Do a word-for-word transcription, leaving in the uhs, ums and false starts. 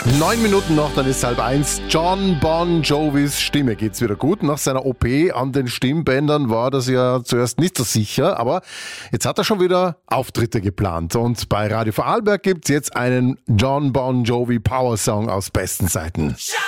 Neun Minuten noch, dann ist halb eins. John Bon Jovis Stimme geht's wieder gut. Nach seiner O P an den Stimmbändern war das ja zuerst nicht so sicher, aber jetzt hat er schon wieder Auftritte geplant. Und bei Radio Vorarlberg gibt's jetzt einen John Bon Jovi Power Song aus besten Seiten.